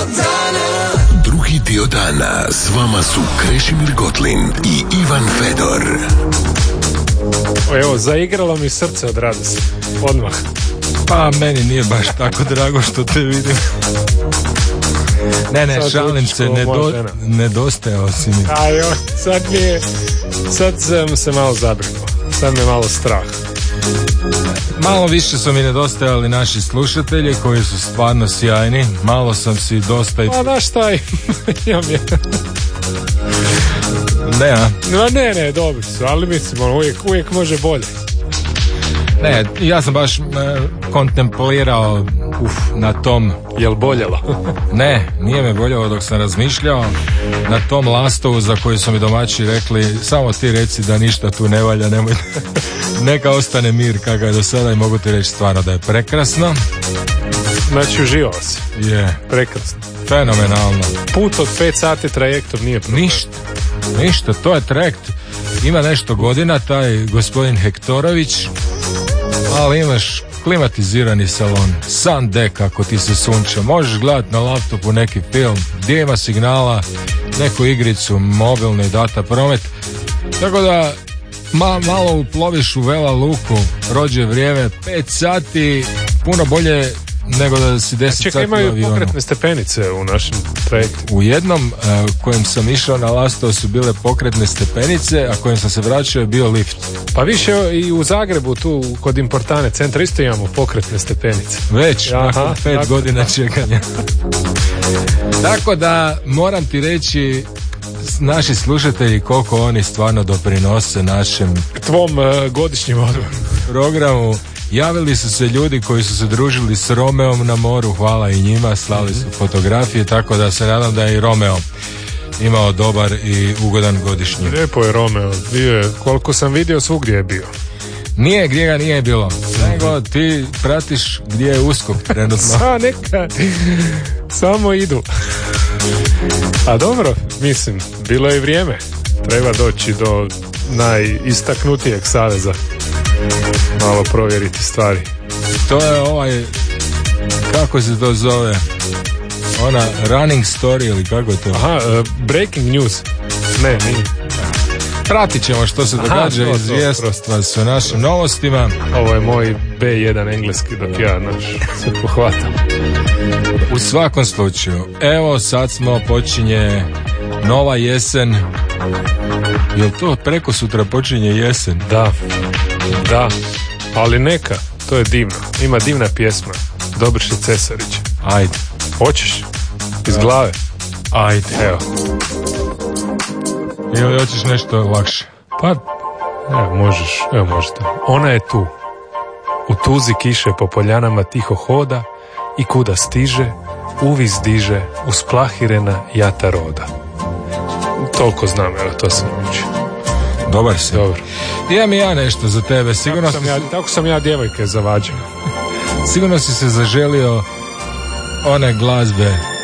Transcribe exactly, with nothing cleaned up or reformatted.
dana. Drugi dio dana s vama su Krešimir Gotlin i Ivan Fedor. Evo, zaigralo mi srce od radosti. Odmah. Pa meni nije baš tako drago što te vidim. Ne, ne, Sad šalim se, nedo, nedostajao si mi. Aj, sad mi je, sad sam se malo zabrinuo. Sad mi je malo strah. Malo više su mi nedostajali naši slušatelji koji su stvarno sjajni. Malo sam si dosta... A znaš šta imam je? Ne, a? Ne, ne, dobri su, ali mislim, ono, uvijek, uvijek može bolje. Ne, ja sam baš e, kontemplirao uf, na tom... Jel boljelo? Ne, nije me boljelo dok sam razmišljao na tom lastovu za koji su mi domaći rekli samo ti reci da ništa tu ne valja, nemoj, neka ostane mir kakav je do sada i mogu ti reći stvarno da je prekrasno. Znači uživao si. Je. Prekrasno. Fenomenalno. Put od pet sati trajektom nije problem. Ništa, ništa, to je trajekt. Ima nešto godina, taj gospodin Hektorović, ali imaš klimatizirani salon, sun deck ako ti se sunče, možeš gledati na laptopu neki film, gdje ima signala, neku igricu, mobilni data promet, tako da ma, malo uploviš u Vela Luku, rođe vrijeme, pet sati, puno bolje nego da si deset Čekaj, sati u avionu. imaju pokretne stepenice u našem trajektu. U jednom uh, kojem sam išao na Lastovo su bile pokretne stepenice, a kojem sam se vraćao je bio lift. Pa više i u Zagrebu tu kod Importane centra isto imamo pokretne stepenice. Već, Aha, nakon pet tako. godina čekanja. Tako da moram ti reći naši slušatelji koliko oni stvarno doprinose našem Tvom uh, godišnjem odmoru. programu. Javili su se ljudi koji su se družili s Romeom na moru, hvala i njima, slali su fotografije, tako da se nadam da je i Romeo imao dobar i ugodan godišnji. Lijepo je Romeo, bio je, koliko sam vidio svugdje je bio. Nije gdje ga nije bilo, nego ti pratiš gdje je uskok trenutno. Sa neka, samo idu. A dobro, mislim, bilo je i vrijeme. Treba doći do najistaknutijeg saveza. Malo provjeriti stvari. To je ovaj, kako se to zove, ona running story ili kako je to? Aha, uh, breaking news. Ne, nije. Pratit ćemo što se događa to, to, izvijestiti vas o našim novostima. Ovo je moj be jedan engleski dok ja naš se pohvatam. U svakom slučaju, evo sad smo, počinje nova jesen. Jel to preko sutra počinje jesen? Da, da, ali neka, to je divno. Ima divna pjesma, Dobriše Cesarić. Ajde. Hoćeš? Iz glave? Ajde. Evo. Ili hoćeš nešto lakše? Pa, evo možeš, evo možete. Ona je tu. U tuzi kiše po poljanama tiho hoda i kuda stiže, uvis diže, usplahirena jata roda. Toliko znam, evo to sam učio. Dobar si. Dobro. Imam i ja nešto za tebe. Sigurno Tako sam, ja, tako sam ja djevojke zavađao. Sigurno si se zaželio one glazbe